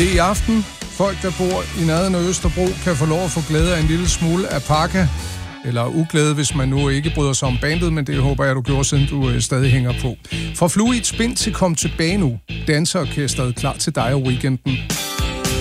Det er i aften. Folk, der bor i nærheden af Østerbro, kan få lov at få glæde af en lille smule alpaka. Eller uglæde, hvis man nu ikke bryder sig om bandet, men det håber jeg, du gjorde, siden du stadig hænger på. Fra Flue i et spind til Kom tilbage nu. Danseorkestret klar til dig og weekenden.